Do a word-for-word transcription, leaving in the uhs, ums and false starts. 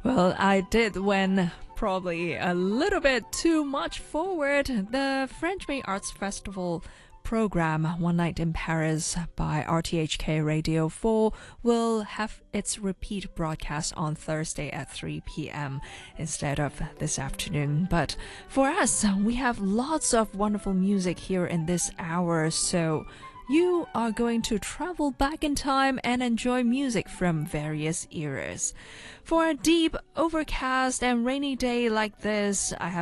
Well, I did when probably a little bit too much forward. The French May Arts Festival program One Night in Paris by R T H K Radio four will have its repeat broadcast on Thursday at three p m instead of this afternoon. But for us, we have lots of wonderful music here in this hour, so you are going to travel back in time and enjoy music from various eras. For a deep, overcast, and rainy day like this, I have